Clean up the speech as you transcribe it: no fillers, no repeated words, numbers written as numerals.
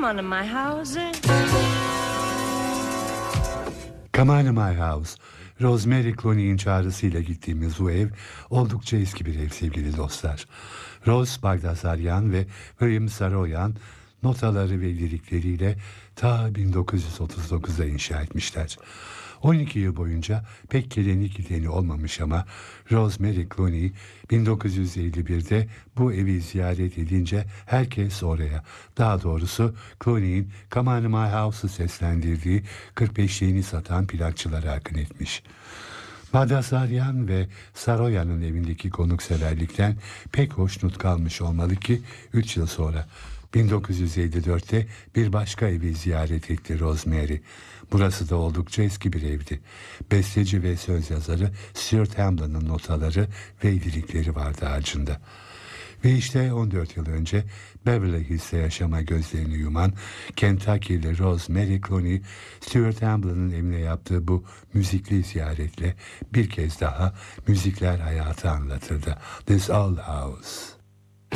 Come on to my house. Come on to my house. Rosemary Clooney'in çağrısıyla gittiğimiz bu ev oldukça eski bir ev sevgili dostlar. Rose Bagdasaryan ve William Saroyan notaları ve lirikleriyle ta 1939'da inşa etmişler. 12 yıl boyunca pek geleni gideni olmamış ama Rosemary Clooney 1951'de bu evi ziyaret edince herkes oraya, daha doğrusu Clooney'in Come On My House'u seslendirdiği 45'liğini satan plakçılara akın etmiş. Bagdasaryan ve Saroyan'ın evindeki konukseverlikten pek hoşnut kalmış olmalı ki 3 yıl sonra 1954'te bir başka evi ziyaret etti Rosemary. Burası da oldukça eski bir evdi. Besteci ve söz yazarı Stuart Hamlin'ın notaları ve lirikleri vardı ağacında. Ve işte 14 yıl önce Beverly Hills'te yaşama gözlerini yuman Kentucky'li Rosemary Clooney, Stuart Hamlin'ın evine yaptığı bu müzikli ziyaretle bir kez daha müzikler hayatı anlatırdı. This Old House.